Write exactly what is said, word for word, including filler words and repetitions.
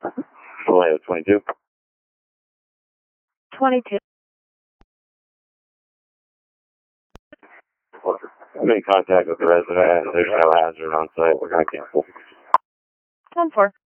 Vallejo twenty-two. twenty-two. I'm in contact with the resident. There's no hazard on site. We're going to cancel. ten four.